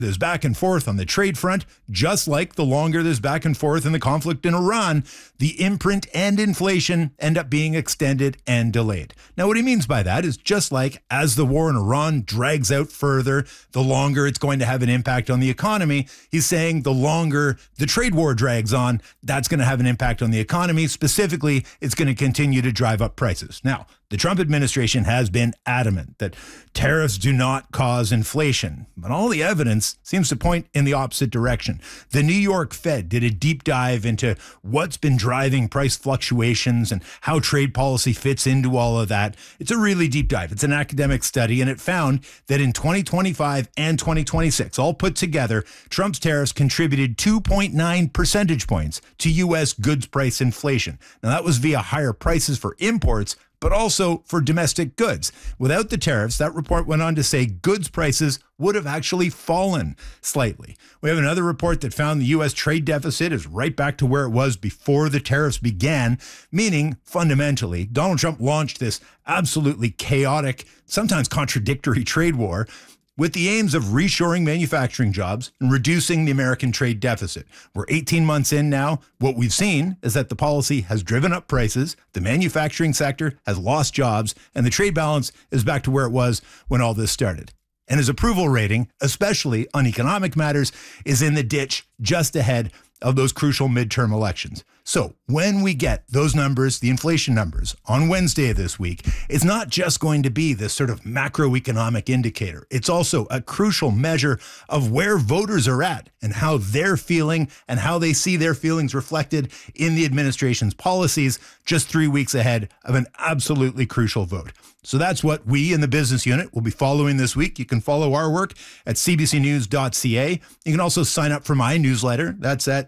there's back and forth on the trade front, just like the longer there's back and forth in the conflict in Iran, the imprint and inflation end up being extended and delayed. Now, what he means by that is just like as the war in Iran drags out further, the longer it's going to have an impact on the economy. He's saying the longer the trade war drags on, that's going to have an impact on the economy. Specifically, it's going to continue to drive up prices. Now, the Trump administration has been adamant that tariffs do not cause inflation, but all the evidence seems to point in the opposite direction. The New York Fed did a deep dive into what's been driving price fluctuations and how trade policy fits into all of that. It's a really deep dive. It's an academic study, and it found that in 2025 and 2026, all put together, Trump's tariffs contributed 2.9 percentage points to U.S. goods price inflation. Now, that was via higher prices for imports, but also for domestic goods. Without the tariffs, that report went on to say goods prices would have actually fallen slightly. We have another report that found the U.S. trade deficit is right back to where it was before the tariffs began, meaning fundamentally, Donald Trump launched this absolutely chaotic, sometimes contradictory trade war with the aims of reshoring manufacturing jobs and reducing the American trade deficit. We're 18 months in now. What we've seen is that the policy has driven up prices, the manufacturing sector has lost jobs, and the trade balance is back to where it was when all this started. And his approval rating, especially on economic matters, is in the ditch just ahead of those crucial midterm elections. So when we get those numbers, the inflation numbers, on Wednesday of this week, it's not just going to be this sort of macroeconomic indicator. It's also a crucial measure of where voters are at and how they're feeling and how they see their feelings reflected in the administration's policies just 3 weeks ahead of an absolutely crucial vote. So that's what we in the business unit will be following this week. You can follow our work at cbcnews.ca. You can also sign up for my newsletter. That's at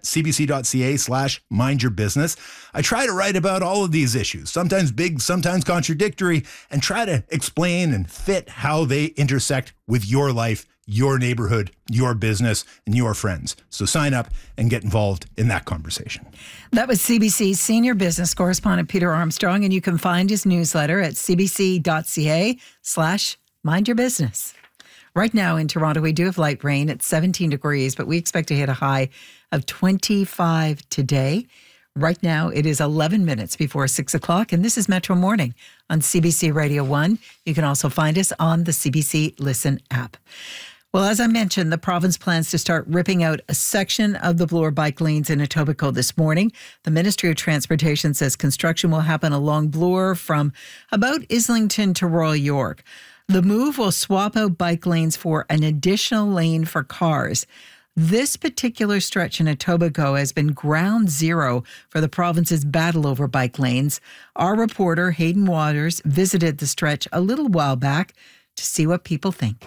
cbc.ca/mindyourbusiness. I try to write about all of these issues, sometimes big, sometimes contradictory, and try to explain and fit how they intersect with your life, your neighborhood, your business, and your friends. So sign up and get involved in that conversation. That was CBC's senior business correspondent, Peter Armstrong, and you can find his newsletter at cbc.ca/mindyourbusiness. Right now in Toronto, we do have light rain at 17 degrees, but we expect to hit a high of 25 today. Right now, it is 11 minutes before 6 o'clock, and this is Metro Morning on CBC Radio 1. You can also find us on the CBC Listen app. Well, as I mentioned, the province plans to start ripping out a section of the Bloor bike lanes in Etobicoke this morning. The Ministry of Transportation says construction will happen along Bloor from about Islington to Royal York. The move will swap out bike lanes for an additional lane for cars. This particular stretch in Etobicoke has been ground zero for the province's battle over bike lanes. Our reporter, Hayden Waters, visited the stretch a little while back to see what people think.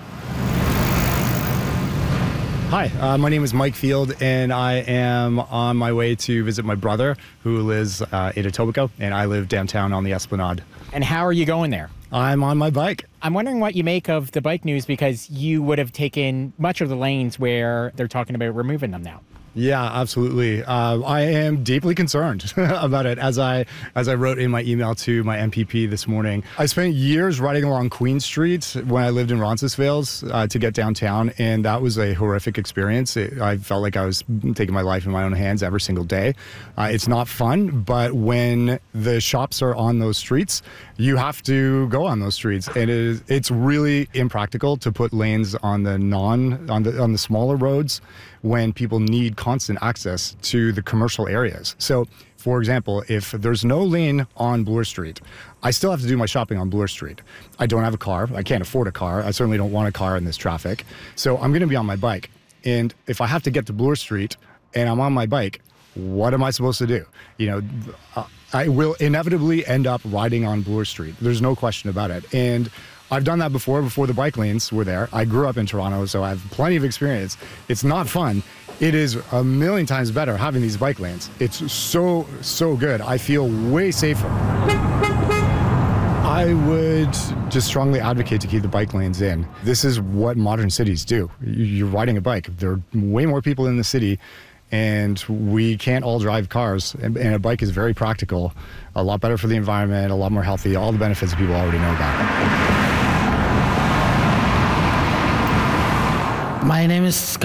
Hi, my name is Mike Field, and I am on my way to visit my brother, who lives in Etobicoke, and I live downtown on the Esplanade. And how are you going there? I'm on my bike. I'm wondering what you make of the bike news, because you would have taken much of the lanes where they're talking about removing them now. Yeah, absolutely. I am deeply concerned about it, as I wrote in my email to my MPP this morning. I spent years riding along Queen Street when I lived in Roncesvalles to get downtown, and that was a horrific experience. I felt like I was taking my life in my own hands every single day. It's not fun, but when the shops are on those streets, you have to go on those streets, and it's really impractical to put lanes on the smaller roads when people need constant access to the commercial areas. So, for example, if there's no lane on Bloor Street, I still have to do my shopping on Bloor Street. I don't have a car. I can't afford a car. I certainly don't want a car in this traffic. So I'm going to be on my bike. And if I have to get to Bloor Street and I'm on my bike, what am I supposed to do? I will inevitably end up riding on Bloor Street. There's no question about it. And I've done that before the bike lanes were there. I grew up in Toronto, so I have plenty of experience. It's not fun. It is a million times better having these bike lanes. It's so good. I feel way safer. I would just strongly advocate to keep the bike lanes in. This is what modern cities do. You're riding a bike. There are way more people in the city, and we can't all drive cars. And a bike is very practical, a lot better for the environment, a lot more healthy, all the benefits that people already know about. My name is